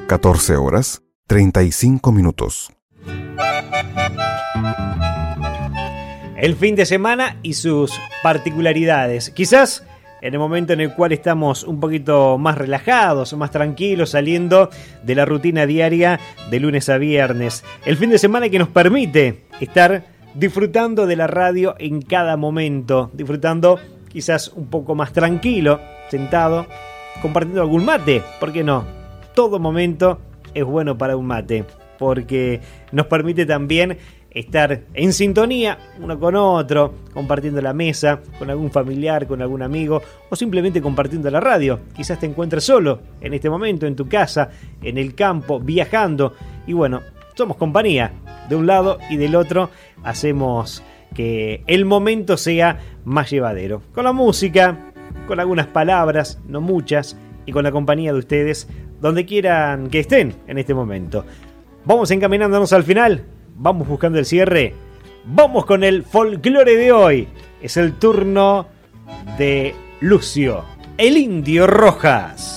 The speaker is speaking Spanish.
14:35. El fin de semana y sus particularidades. Quizás en el momento en el cual estamos un poquito más relajados, más tranquilos, saliendo de la rutina diaria de lunes a viernes. El fin de semana que nos permite estar disfrutando de la radio en cada momento. Disfrutando quizás un poco más tranquilo, sentado, compartiendo algún mate. ¿Por qué no? Todo momento es bueno para un mate, porque nos permite también estar en sintonía uno con otro, compartiendo la mesa con algún familiar, con algún amigo, o simplemente compartiendo la radio. Quizás te encuentres solo en este momento, en tu casa, en el campo, viajando, y bueno, somos compañía de un lado y del otro. Hacemos que el momento sea más llevadero, con la música, con algunas palabras, no muchas, y con la compañía de ustedes donde quieran que estén en este momento. Vamos encaminándonos al final. Vamos buscando el cierre. Vamos con el folclore de hoy. Es el turno de Lucio, el Indio Rojas.